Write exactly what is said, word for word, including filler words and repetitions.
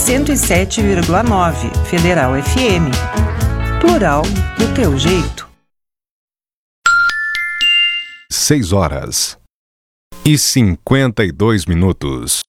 cento e sete vírgula nove Federal F M. Plural do teu jeito. Seis horas e cinquenta e dois minutos.